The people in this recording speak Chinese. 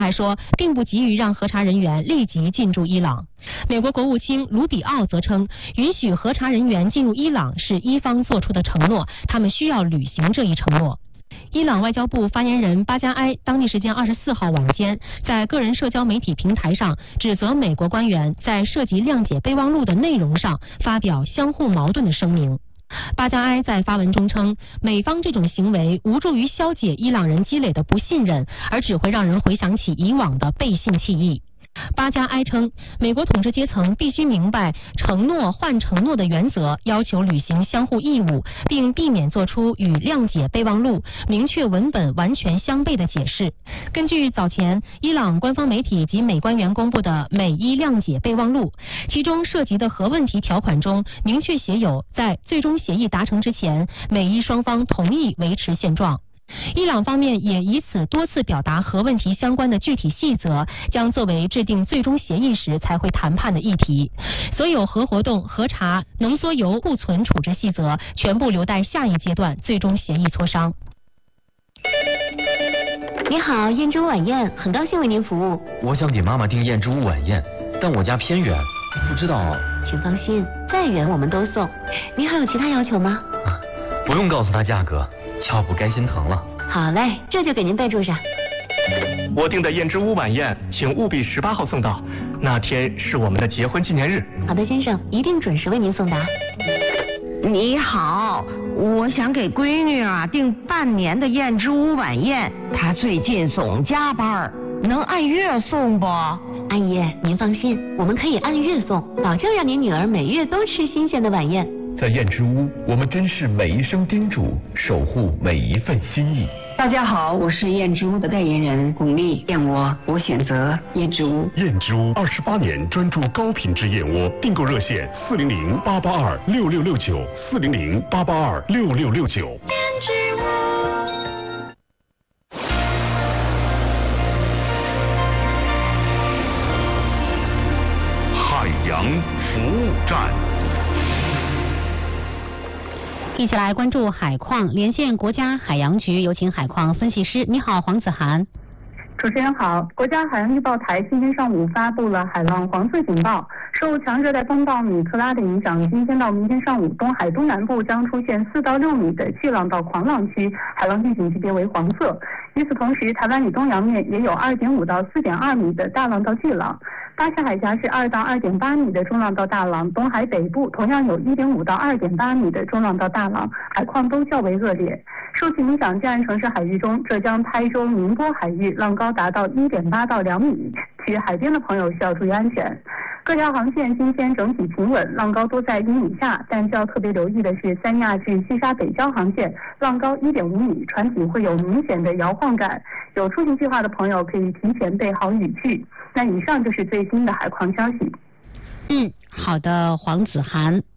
还说并不急于让核查人员立即进驻伊朗。美国国务卿卢比奥则称，允许核查人员进入伊朗是伊方做出的承诺，他们需要履行这一承诺。伊朗外交部发言人巴加埃当地时间24号晚间在个人社交媒体平台上指责美国官员在涉及谅解备忘录的内容上发表相互矛盾的声明。巴加埃在发文中称，美方这种行为无助于消解伊朗人积累的不信任，而只会让人回想起以往的背信弃义。巴加埃称，美国统治阶层必须明白承诺换承诺的原则，要求履行相互义务，并避免做出与谅解备忘录明确文本完全相悖的解释。根据早前伊朗官方媒体及美官员公布的美伊谅解备忘录，其中涉及的核问题条款中明确写有，在最终协议达成之前，美伊双方同意维持现状。伊朗方面也以此多次表达核问题相关的具体细则将作为制定最终协议时才会谈判的议题。所有核活动、核查、浓缩铀库存处置细则全部留待下一阶段最终协议磋商。 你好，燕之屋晚宴，很高兴为您服务。 我想给妈妈订燕之屋晚宴，但我家偏远，不知道。 请放心，再远我们都送。您还有其他要求吗？ 不用告诉她价格，要不该心疼了。 好嘞，这就给您备注上。 我订的燕之屋晚宴，请务必18号送到，那天是我们的结婚纪念日。 好的，先生，一定准时为您送达。 你好，我想给闺女订半年的燕之屋晚宴，她最近总加班，能按月送不？ 阿姨，您放心，我们可以按月送，保证让您女儿每月都吃新鲜的晚宴。 在燕之屋，我们珍视每一声叮嘱，守护每一份心意。 大家好，我是燕之屋的代言人巩俐，燕窝我选择燕之屋。 燕之屋28年专注高品质燕窝，订购热线400-882-6669，400-882-6669。 燕之屋。 海洋服务站。 一起来关注海况，连线国家海洋局，有请海况分析师。你好，黄子涵。 主持人好，国家海洋预报台今天上午发布了海浪黄色警报，受强热带风暴米克拉的影响，今天到明天上午，东海东南部将出现4到6米的巨浪到狂浪区，海浪预警级别为黄色。与此同时，台湾以东洋面也有2.5到4.2米的大浪到巨浪。巴士海峡是2到2.8米的中浪到大浪，东海北部同样有1.5到2.8米的中浪到大浪，海况都较为恶劣。受其影响，建安城市海域中，浙江台州、宁波海域浪高达到1.8到2米，去海边的朋友需要注意安全。各条航线今天整体平稳，浪高都在1米下，但需要特别留意的是三亚至西沙北礁航线浪高1.5米，船体会有明显的摇晃感，有出行计划的朋友可以提前备好雨具。那以上就是最新的海况消息。 好的，黄子涵。